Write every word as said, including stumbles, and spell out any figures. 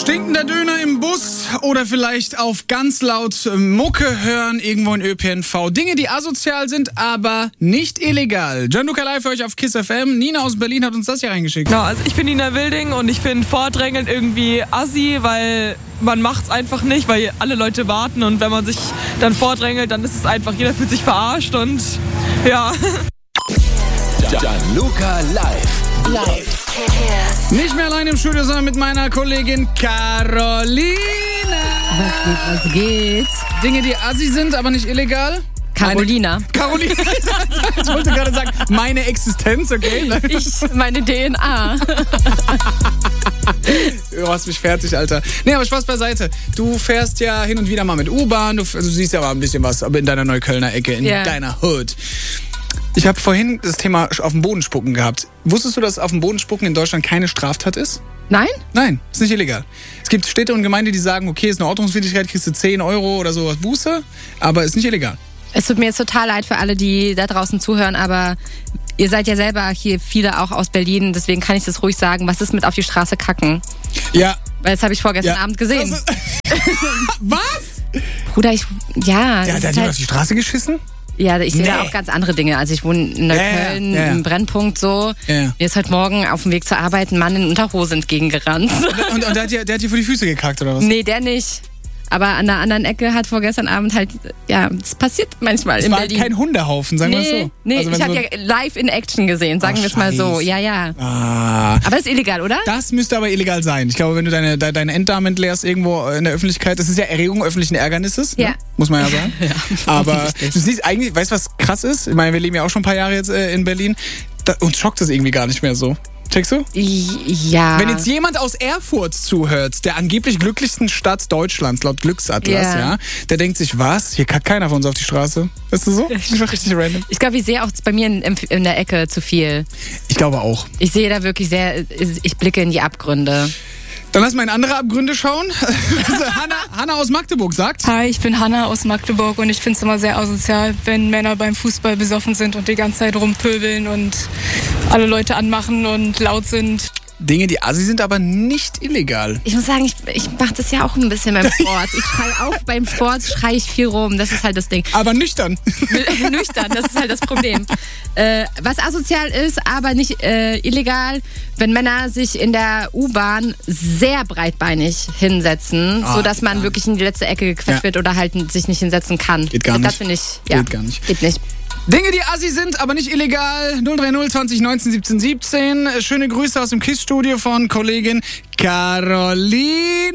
Stinkender Döner im Bus oder vielleicht auf ganz laut Mucke hören irgendwo in Ö P N V. Dinge, die asozial sind, aber nicht illegal. Gianluca live für euch auf KISS F M. Nina aus Berlin hat uns das hier reingeschickt. Genau, also ich bin Nina Wilding und ich finde Vordrängeln irgendwie assi, weil man macht's einfach nicht, weil alle Leute warten und wenn man sich dann vordrängelt, dann ist es einfach, jeder fühlt sich verarscht und ja. Gianluca live. Live. Nicht mehr allein im Studio, sondern mit meiner Kollegin Carolina. Was geht, was geht? Dinge, die assi sind, aber nicht illegal. Carolina. Meine, Carolina. Ich wollte gerade sagen, meine Existenz, okay? Ich, meine D N A. Du hast mich fertig, Alter. Nee, aber Spaß beiseite. Du fährst ja hin und wieder mal mit U-Bahn. Du, also, du siehst ja mal ein bisschen was, aber in deiner Neuköllner Ecke, in yeah. deiner Hood. Ich habe vorhin das Thema auf den Boden spucken gehabt. Wusstest du, dass auf den Boden spucken in Deutschland keine Straftat ist? Nein? Nein, ist nicht illegal. Es gibt Städte und Gemeinden, die sagen, okay, ist eine Ordnungswidrigkeit, kriegst du zehn Euro oder sowas Buße, aber ist nicht illegal. Es tut mir jetzt total leid für alle, die da draußen zuhören, aber ihr seid ja selber hier viele auch aus Berlin, deswegen kann ich das ruhig sagen. Was ist mit auf die Straße kacken? Ja. Weil das habe ich vorgestern ja. Abend gesehen. Was? Bruder, ich, ja. Ja, der hat halt auf die Straße geschissen? Ja, ich sehe nee. da auch ganz andere Dinge. Also ich wohne in Neukölln, ja, ja, ja. im Brennpunkt so. Ja. Mir ist heute Morgen auf dem Weg zur Arbeit ein Mann in Unterhose entgegengerannt. Und, und, und der, hat dir, der hat dir vor die Füße gekackt, oder was? Nee, der nicht. Aber an der anderen Ecke hat vorgestern Abend halt, ja, das passiert manchmal es in war Berlin. Kein Hundehaufen, sagen wir nee, es so. Nee, also, ich habe so ja live in Action gesehen, sagen oh, wir es mal so. Scheiß. Ja, ja. Ah. Aber ist illegal, oder? Das müsste aber illegal sein. Ich glaube, wenn du deine, de, deine Enddarm entleerst irgendwo in der Öffentlichkeit, das ist ja Erregung öffentlichen Ärgernisses, ja. Ne? Muss man ja sagen. ja, aber du siehst eigentlich, weißt du, was krass ist? Ich meine, wir leben ja auch schon ein paar Jahre jetzt äh, in Berlin. Da, uns schockt das irgendwie gar nicht mehr so. Checkst du? Ja. Wenn jetzt jemand aus Erfurt zuhört, der angeblich glücklichsten Stadt Deutschlands, laut Glücksatlas, yeah. ja, der denkt sich, was? Hier kackt keiner von uns auf die Straße. Weißt du so? Das ist richtig random. Ich glaube, ich sehe auch bei mir in, in der Ecke zu viel. Ich glaube auch. Ich sehe da wirklich sehr, ich blicke in die Abgründe. Dann lass mal in andere Abgründe schauen. Hanna, Hanna aus Magdeburg sagt. Hi, ich bin Hanna aus Magdeburg und ich finde es immer sehr asozial, wenn Männer beim Fußball besoffen sind und die ganze Zeit rumpöbeln und alle Leute anmachen und laut sind. Dinge, die assi sind, aber nicht illegal. Ich muss sagen, ich, ich mache das ja auch ein bisschen beim Sport. Ich schreie auch beim Sport, schreie ich viel rum. Das ist halt das Ding. Aber nüchtern. Nüchtern, das ist halt das Problem. Äh, was asozial ist, aber nicht äh, illegal, wenn Männer sich in der U-Bahn sehr breitbeinig hinsetzen, ah, sodass man wirklich in die letzte Ecke gequetscht ja. wird oder halt sich nicht hinsetzen kann. Geht gar nicht. Das finde ich, ja. Geht gar nicht. Geht nicht. Dinge, die assi sind, aber nicht illegal. null drei null zwanzig neunzehn siebzehn siebzehn. Schöne Grüße aus dem KISS-Studio von Kollegin Caroline.